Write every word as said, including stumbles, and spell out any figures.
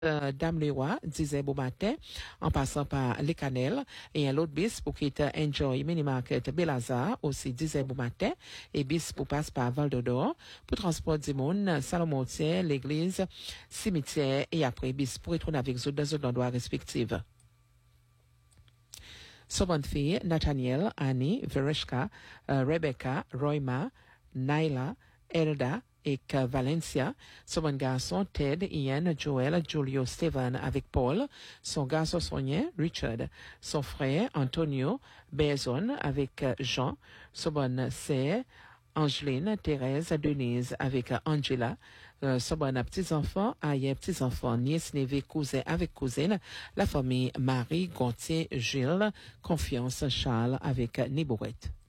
Euh, Dame Leroy disait bon matin en passant par les Canelles et un autre bis pour quitter Enjoy Mini Market Belazar aussi disait bon matin et bis pour passer par Val d'Or pour transport du monde Salomontier l'église cimetière et après bis pour retourner avec les autres endroits respectifs. Son bonne fille Nathaniel, Annie, Vereshka, uh, Rebecca, Royma, Naila, Elda et Valencia, son bon garçon Ted, Ian, Joel, Julio, Steven avec Paul, son garçon soignant Richard, son frère Antonio, Bezon avec Jean, son bonne sœur Angeline, Thérèse, Denise avec Angela, euh, son bon petits-enfants, aïe, petits-enfants, nièce, neveu, cousin avec cousine, la famille Marie, Gontier, Gilles, Confiance, Charles avec Nibourette.